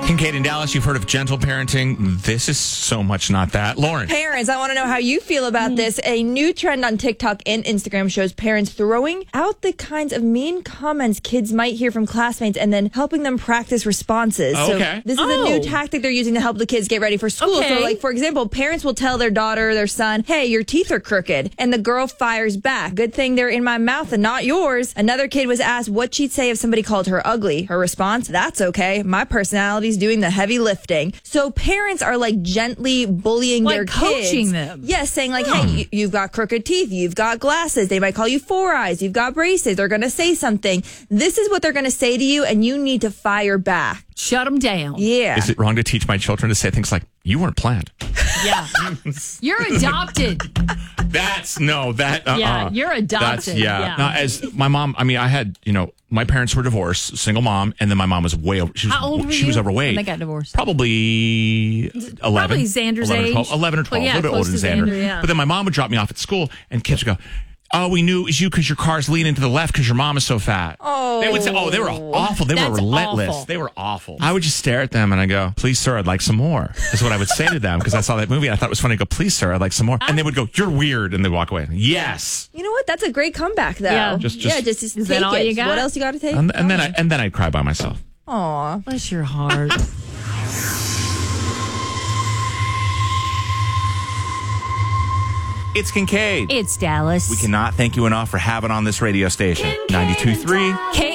Kincaid in Dallas, you've heard of gentle parenting. This is so much not that. Lauren. Parents, I want to know how you feel about this. A new trend on TikTok and Instagram shows parents throwing out the kinds of mean comments kids might hear from classmates and then helping them practice responses. Oh, okay. So this is a new tactic they're using to help the kids get ready for school. Okay. So, like, for example, parents will tell their daughter or their son, hey, your teeth are crooked. And the girl fires back. Good thing they're in my mouth and not yours. Another kid was asked what she'd say if somebody called her ugly. Her response, that's okay. My personality's doing the heavy lifting. So parents are like gently bullying their kids. Coaching them. Yes, saying like, hey, you've got crooked teeth. You've got glasses. They might call you four eyes. You've got braces. They're going to say something. This is what they're going to say to you, and you need to fire back. Shut them down. Yeah. Is it wrong to teach my children to say things like, you weren't planned? Yeah. You're adopted. Yeah, you're adopted. Yeah. Now, as my mom, I mean, I had, my parents were divorced, single mom, and then my mom was way over. How old were you? She was overweight. When they got divorced? Probably 11. Probably Xander's 11 or 12, age. 11 or 12, Well, yeah, a little bit close older than to Xander. Xander, yeah. But then my mom would drop me off at school, and kids would go, oh, we knew it was you because your car's leaning to the left because your mom is so fat. Oh. They would say, they were awful. They That's were relentless. awful. They were awful. I would just stare at them and I go, please, sir, I'd like some more. Is what I would say to them because I saw that movie and I thought it was funny. I go, please, sir, I'd like some more. And they would go, you're weird. And they'd walk away. Yes. You know what? That's a great comeback, though. Yeah. Just Is take that all it. you got? What else you got to take? And then I'd cry by myself. Aw. Bless your heart. It's Kincaid. It's Dallas. We cannot thank you enough for having on this radio station. 92.3.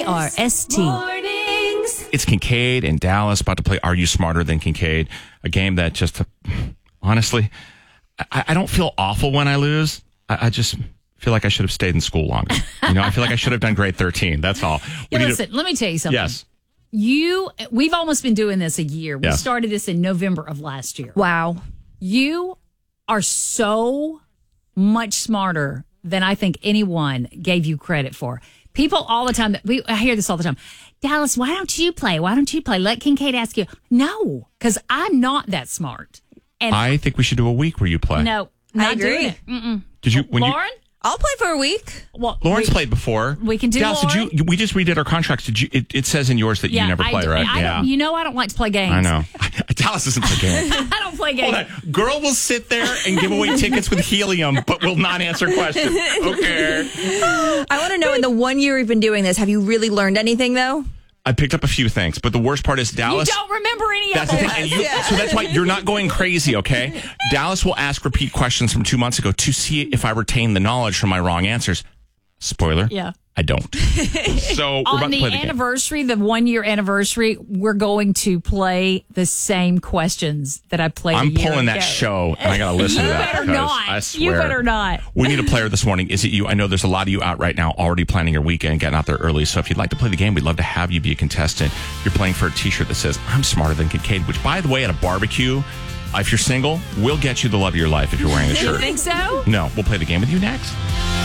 KRST. It's Kincaid in Dallas, about to play Are You Smarter Than Kincaid? A game that just, honestly, I don't feel awful when I lose. I just feel like I should have stayed in school longer. I feel like I should have done grade 13. That's all. Listen, let me tell you something. Yes. We've almost been doing this a year. We Yes. started this in November of last year. Wow. You are so much smarter than I think anyone gave you credit for. People all the time, I hear this all the time. Dallas, why don't you play? Why don't you play? Let Kincaid ask you. No, because I'm not that smart. And I think we should do a week where you play. no, not agree. doing it. Mm-mm. Did you? Lauren? I'll play for a week. Well, Lawrence played before. we can do Dallas, Lauren. We just redid our contracts. Did you? It says in yours that you never play, right? I don't like to play games. I know. Dallas doesn't play games. I don't play games. Hold on. Girl will sit there and give away tickets with helium, but will not answer questions. Okay. I want to know, in the 1 year we've been doing this, have you really learned anything, though? I picked up a few things, but the worst part is You Dallas. don't remember any That's of the it. thing. And so that's why you're not going crazy, okay? Dallas will ask repeat questions from 2 months ago to see if I retain the knowledge from my wrong answers. Spoiler. Yeah. I don't. So we're about On to the play the game. anniversary, the 1 year anniversary, we're going to play the same questions that I played. I'm a year pulling that ago. show, and I got to listen You to that. better because not. I swear. You better not. We need a player this morning. Is it you? I know there's a lot of you out right now already planning your weekend, getting out there early. So if you'd like to play the game, we'd love to have you be a contestant. You're playing for a T-shirt that says, I'm smarter than Kincaid, which, by the way, at a barbecue, if you're single, we'll get you the love of your life if you're wearing the You shirt. think so? No, we'll play the game with you next.